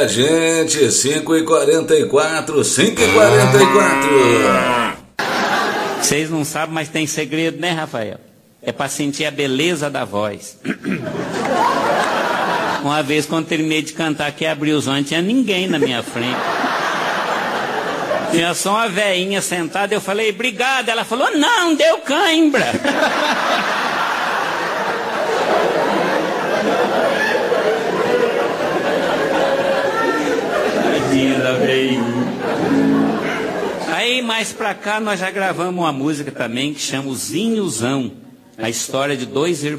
a gente, 5h44, 5h44. Vocês não sabem, mas tem segredo, né, Rafael? É pra sentir a beleza da voz. Uma vez, quando terminei de cantar, que abriu os olhos, não tinha ninguém na minha frente. Tinha só uma velhinha sentada, eu falei, obrigado. Ela falou, não, deu cãibra. Tadinha da velhinha. Aí, mais pra cá, nós já gravamos uma música também, que chama o Zinhozão. A história de dois irmãos.